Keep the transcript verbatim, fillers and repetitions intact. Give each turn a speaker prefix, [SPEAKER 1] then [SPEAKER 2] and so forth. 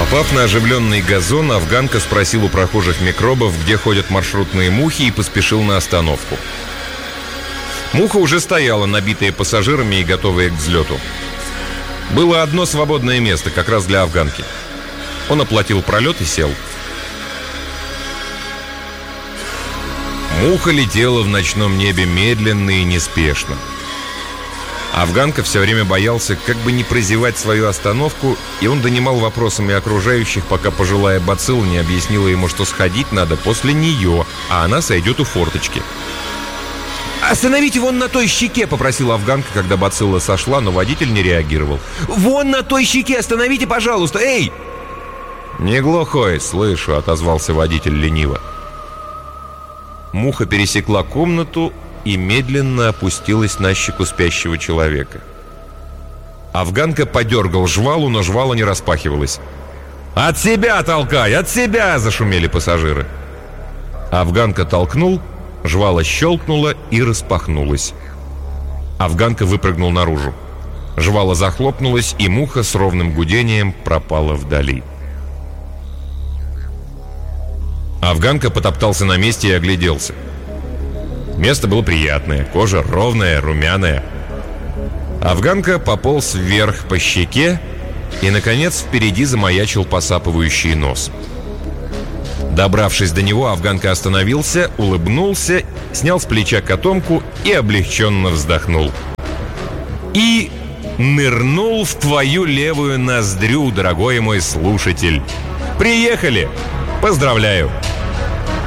[SPEAKER 1] Попав на оживленный газон, афганка спросил у прохожих микробов, где ходят маршрутные мухи, и поспешил на остановку. Муха уже стояла, набитая пассажирами и готовая к взлету. Было одно свободное место, как раз для афганки. Он оплатил пролет и сел. Муха летела в ночном небе медленно и неспешно. Афганка все время боялся, как бы не прозевать свою остановку, и он донимал вопросами окружающих, пока пожилая бацилла не объяснила ему, что сходить надо после нее, а она сойдет у форточки. «Остановите вон на той щеке!» — попросила афганка, когда бацилла сошла, но водитель не реагировал. «Вон на той щеке! Остановите, пожалуйста! Эй!» «Не глухой, слышу!» — отозвался водитель лениво. Муха пересекла комнату и медленно опустилась на щеку спящего человека. Афганка подергал жвалу, но жвала не распахивалась. «От себя толкай! От себя!» — зашумели пассажиры. Афганка толкнул, жвала щелкнула и распахнулась. Афганка выпрыгнул наружу. Жвала захлопнулась, и муха с ровным гудением пропала вдали. Афганка потоптался на месте и огляделся. Место было приятное, кожа ровная, румяная. Афганка пополз вверх по щеке, и, наконец, впереди замаячил посапывающий нос. Добравшись до него, афганка остановился, улыбнулся, снял с плеча котомку и облегченно вздохнул. И нырнул в твою левую ноздрю, дорогой мой слушатель. Приехали! Поздравляю!